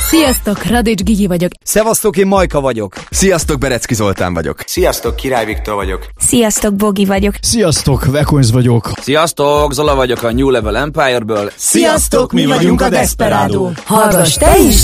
Sziasztok, Radics Gigi vagyok. Szevasztok, én Majka vagyok. Sziasztok, Berecki Zoltán vagyok. Sziasztok, Király Viktor vagyok. Sziasztok, Bogi vagyok. Sziasztok, Vekonz vagyok. Sziasztok, Zola vagyok a New Level Empire-ből. Sziasztok, mi vagyunk a Desperado. Hallgass te is!